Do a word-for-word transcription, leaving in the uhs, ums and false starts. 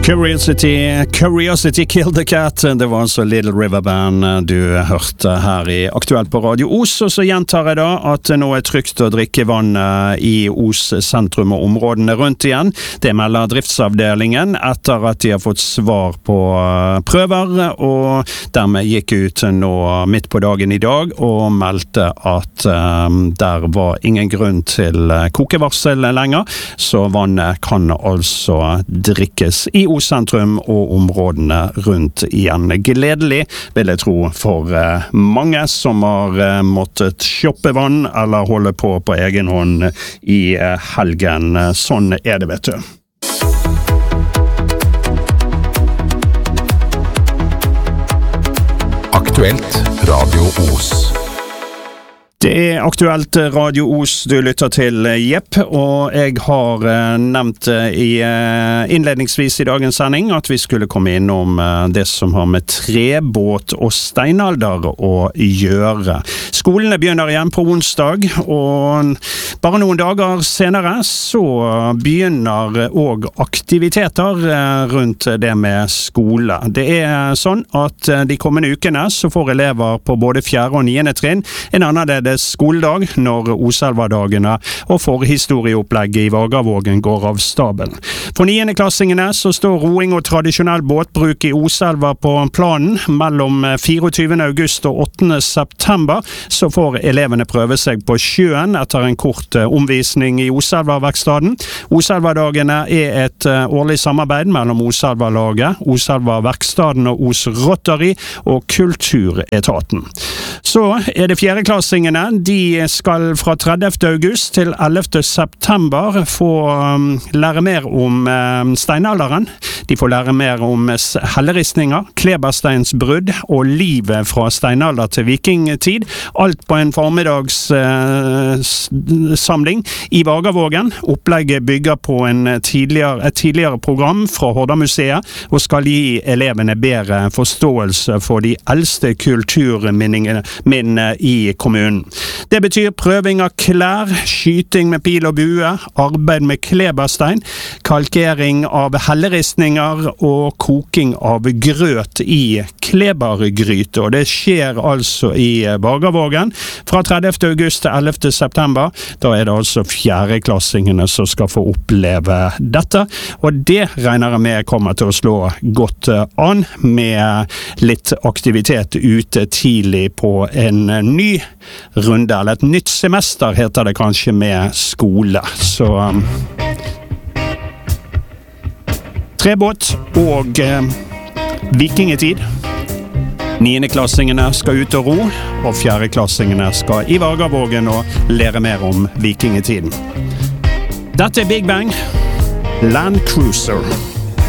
Curiosity, Curiosity Killed the Cat. Det var altså Little River Band du hørte her i Aktuelt på Radio Os. Og så gjentar jeg da at det nå er trygt å drikke vann i Os sentrum og områdene rundt igjen. Det melder driftsavdelingen etter at de har fått svar på prøver, og dermed gikk ut nå midt på dagen i dag og meldte at um, der var ingen grunn til kokevarsel lenger, så vannet kan altså drikkes i Os sentrum og områdene rundt igjen. Gledelig, vil jeg tro, for eh, mange som har eh, måttet shoppe vann eller holde på på egen hånd i eh, helgen. Sånn er det, vet du. Aktuelt Radio Os. Det er Aktuelt Radio Os du lytter til, jepp, og jeg har eh, nevnt eh, i, eh, innledningsvis i dagens sending at vi skulle komme innom eh, det som har med trebåt og steinalder å gjøre. Skolene begynner igjen på onsdag, og bare noen dager senere så begynner også aktiviteter eh, rundt det med skole. Det er sånn at eh, de kommende ukene så får elever på både fjerde og niende trinn en annerledes skoledag når Oselva-dagene og forhistorieopplegget i Vagavågen går av stabelen. For niendeklassingene så står roing og tradisjonell båtbruk i Oselva på planen. Mellom fireogtyvende august og åttende september så får elevene prøve seg på sjøen etter en kort omvisning i Oselva-verkstaden. Oselva-dagene er et årlig samarbeid mellom Oselva-laget, Oselva-verkstaden og Os Rotary og Kulturetaten. Så er det fjerdeklassingene. De skal fra tredivte august til ellevte september få um, lære mer om um, steinalderen. De får lære mer om helleristninger, klebersteinsbrudd og livet fra steinalder til vikingtid. Alt på en formiddags uh, samling i Vagavågen. Opplegget bygger på en tidligere, et tidligere program fra Hordamuseet og skal gi elevene bedre forståelse for de eldste kulturminnene i kommunen. Det betyr prøving av klær, skyting med pil og bue, arbeid med kleberstein, kalkering av helleristninger og koking av grøt i klebergryte. Og det skjer altså i Vagavågen fra tredivte august til ellevte september. Da er det altså fjerdeklassingene som skal få oppleve dette, og det regner jeg med kommer til å slå godt an med litt aktivitet ute tidlig på en ny runde, eller et nytt semester heter det kanskje med skole. Så um, trebåt og um, vikingetid. Niendeklassingene skal ut og ro, og fjerdeklassingene skal i Vagavågen og lære mer om vikingetiden. Dette er Big Bang, Land Cruiser.